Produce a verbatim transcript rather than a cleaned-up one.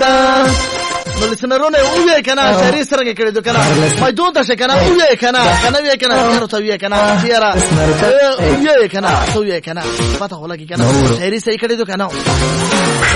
دا بلسنرونه وې کنه شری سره کړي دو کنه مجدون ته کنه وې کنه کنه وې کنه یاره ته وې کنه یاره وې کنه ته وې کنه پته هولګي کنه شری صحیح کړي دو کنه